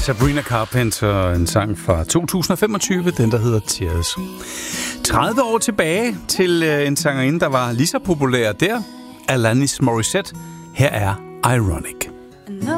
Sabrina Carpenter, en sang fra 2025, den der hedder Tears. 30 år tilbage til en sangerinde, der var lige så populær der, Alanis Morissette. Her er Ironic.